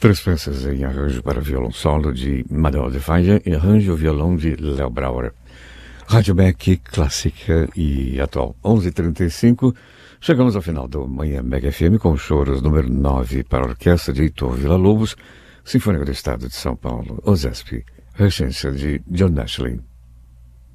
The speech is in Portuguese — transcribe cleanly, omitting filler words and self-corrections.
Três peças em arranjo para violão solo de Manuel de Falla e arranjo violão de Léo Brauer. Rádio Mec, clássica e atual. 11h35, chegamos ao final do Manhã Mega FM com choros número 9 para a orquestra de Heitor Villa-Lobos, Sinfônica do Estado de São Paulo, OSESP, regência de John Ashley.